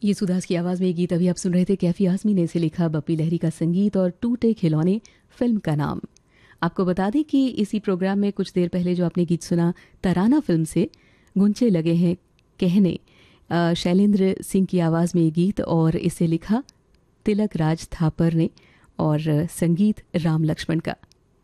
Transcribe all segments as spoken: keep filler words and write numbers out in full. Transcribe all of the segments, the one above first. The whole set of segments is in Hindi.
ये सुदास की आवाज़ में ये गीत अभी आप सुन रहे थे। कैफी आज़मी ने इसे लिखा, बप्पी लहरी का संगीत और टूटे खिलौने फिल्म का नाम। आपको बता दें कि इसी प्रोग्राम में कुछ देर पहले जो आपने गीत सुना, तराना फिल्म से गुंचे लगे हैं कहने, अ, शैलेंद्र सिंह की आवाज़ में ये गीत, और इसे लिखा तिलक राज थापर ने और संगीत राम लक्ष्मण का।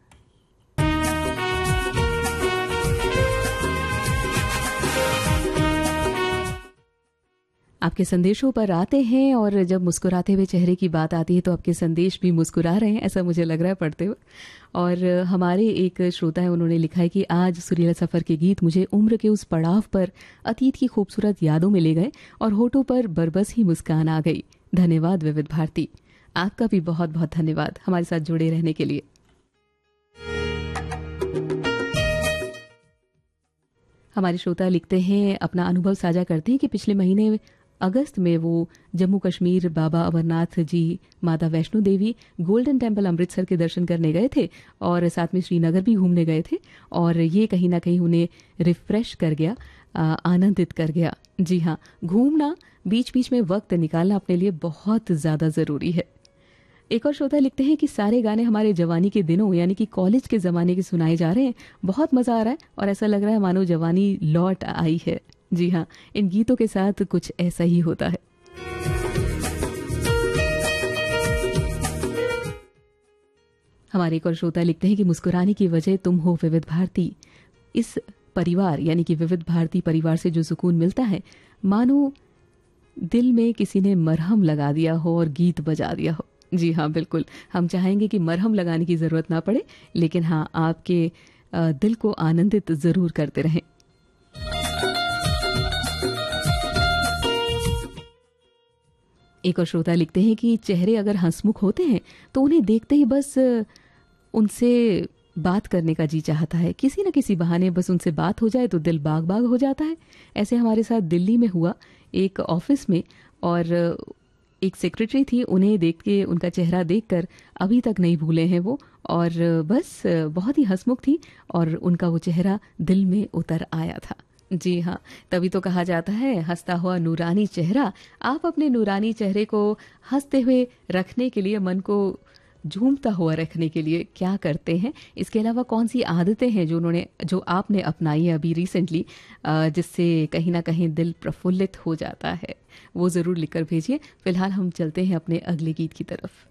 आपके संदेशों पर आते हैं, और जब मुस्कुराते हुए चेहरे की बात आती है तो आपके संदेश भी मुस्कुरा रहे हैं, ऐसा मुझे लग रहा है पढ़ते हुए। और हमारे एक श्रोता है, उन्होंने लिखा है कि आज सुरीला सफ़र के गीत मुझे उम्र के उस पड़ाव पर अतीत की खूबसूरत यादों में ले गए और होठों पर बरबस ही मुस्कान आ गई। धन्यवाद विविध भारती। आपका भी बहुत बहुत धन्यवाद हमारे साथ जुड़े रहने के लिए। हमारे श्रोता लिखते हैं, अपना अनुभव साझा करते हैं कि पिछले महीने अगस्त में वो जम्मू कश्मीर बाबा अमरनाथ जी, माता वैष्णो देवी, गोल्डन टेम्पल अमृतसर के दर्शन करने गए थे और साथ में श्रीनगर भी घूमने गए थे, और ये कहीं ना कहीं उन्हें रिफ्रेश कर गया, आनंदित कर गया। जी हाँ, घूमना, बीच बीच में वक्त निकालना अपने लिए बहुत ज़्यादा ज़रूरी है। एक और श्रोता लिखते हैं कि सारे गाने हमारे जवानी के दिनों यानी कि कॉलेज के ज़माने के सुनाए जा रहे हैं। बहुत मज़ा आ रहा है और ऐसा लग रहा है मानो जवानी लौट आई है। जी हाँ, इन गीतों के साथ कुछ ऐसा ही होता है। हमारे एक और श्रोता लिखते हैं कि मुस्कुराने की वजह तुम हो विविध भारती। इस परिवार यानी कि विविध भारती परिवार से जो सुकून मिलता है, मानो दिल में किसी ने मरहम लगा दिया हो और गीत बजा दिया हो। जी हाँ, बिल्कुल, हम चाहेंगे कि मरहम लगाने की ज़रूरत ना पड़े, लेकिन हाँ, आपके दिल को आनंदित ज़रूर करते रहें। एक और श्रोता लिखते हैं कि चेहरे अगर हंसमुख होते हैं तो उन्हें देखते ही बस उनसे बात करने का जी चाहता है। किसी न किसी बहाने बस उनसे बात हो जाए तो दिल बाग बाग हो जाता है। ऐसे हमारे साथ दिल्ली में हुआ एक ऑफिस में, और एक सेक्रेटरी थी, उन्हें देख के, उनका चेहरा देखकर अभी तक नहीं भूले हैं वो, और बस बहुत ही हंसमुख थी और उनका वो चेहरा दिल में उतर आया था। जी हाँ, तभी तो कहा जाता है हंसता हुआ नूरानी चेहरा। आप अपने नूरानी चेहरे को हंसते हुए रखने के लिए, मन को झूमता हुआ रखने के लिए क्या करते हैं? इसके अलावा कौन सी आदतें हैं जो उन्होंने जो आपने अपनाई है अभी रिसेंटली, जिससे कहीं ना कहीं दिल प्रफुल्लित हो जाता है? वो ज़रूर लिखकर भेजिए। फिलहाल हम चलते हैं अपने अगले गीत की तरफ।